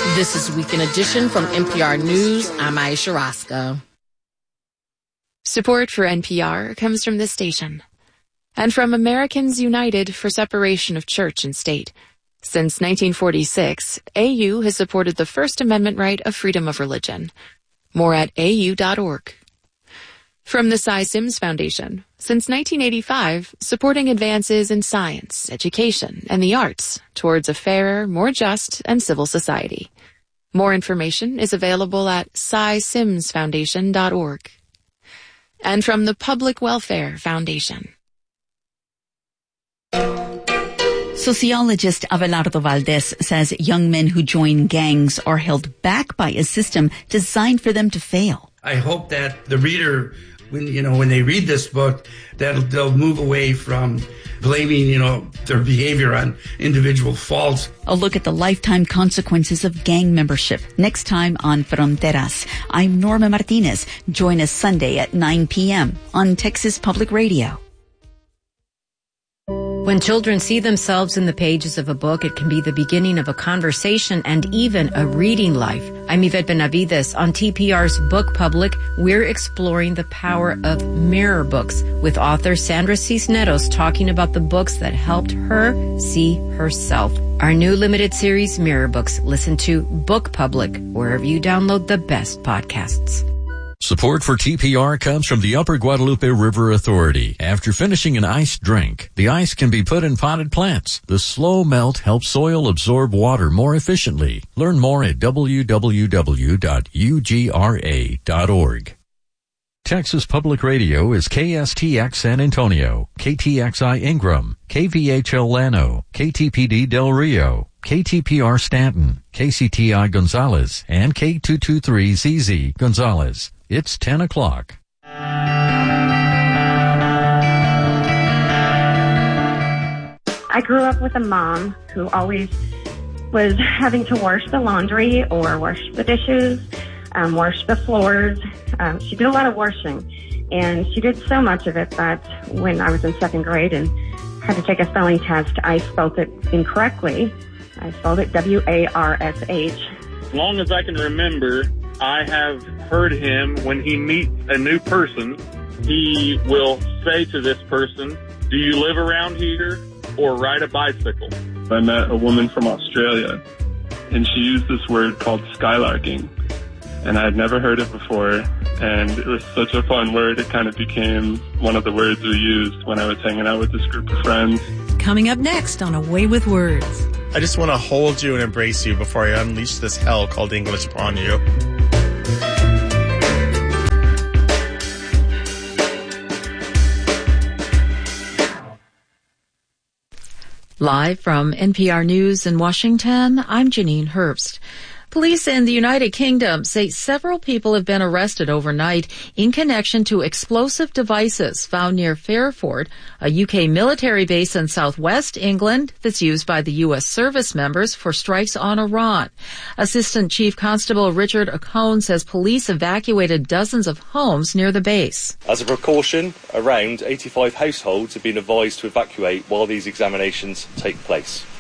This is Weekend Edition from NPR News. I'm Aisha Roscoe. Support for NPR comes from this station and from Americans United for Separation of Church and State. Since 1946, AU has supported the First Amendment right of freedom of religion. More at au.org. From the Cy Sims Foundation, since 1985, supporting advances in science, education, and the arts towards a fairer, more just, and civil society. More information is available at cysimsfoundation.org. And from the Public Welfare Foundation. Sociologist Abelardo Valdez says young men who join gangs are held back by a system designed for them to fail. I hope that the reader, when they read this book, that they'll move away from blaming, their behavior on individual faults. A look at the lifetime consequences of gang membership next time on Fronteras. I'm Norma Martinez. Join us Sunday at 9 p.m. on Texas Public Radio. When children see themselves in the pages of a book, it can be the beginning of a conversation and even a reading life. I'm Yvette Benavides. On TPR's Book Public, we're exploring the power of mirror books with author Sandra Cisneros talking about the books that helped her see herself. Our new limited series, Mirror Books. Listen to Book Public wherever you download the best podcasts. Support for TPR comes from the Upper Guadalupe River Authority. After finishing an iced drink, the ice can be put in potted plants. The slow melt helps soil absorb water more efficiently. Learn more at www.ugra.org. Texas Public Radio is KSTX San Antonio, KTXI Ingram, KVHL Llano, KTPD Del Rio, KTPR Stanton, KCTI Gonzales, and K223ZZ Gonzales. It's 10 o'clock. I grew up with a mom who always was having to wash the laundry or wash the dishes, wash the floors. She did a lot of washing, and she did so much of it that when I was in second grade and had to take a spelling test, I spelled it incorrectly. I spelled it W-A-R-S-H. As long as I can remember, I have heard him, when he meets a new person, he will say to this person, "Do you live around here or ride a bicycle?" I met a woman from Australia, and she used this word called skylarking, and I had never heard it before, and it was such a fun word. It kind of became one of the words we used when I was hanging out with this group of friends. Coming up next on A Way with Words. I just want to hold you and embrace you before I unleash this hell called English upon you. Live from NPR News in Washington, I'm Janine Herbst. Police in the United Kingdom say several people have been arrested overnight in connection to explosive devices found near Fairford, a UK military base in southwest England that's used by the U.S. service members for strikes on Iran. Assistant Chief Constable Richard Ocone says police evacuated dozens of homes near the base. As a precaution, around 85 households have been advised to evacuate while these examinations take place.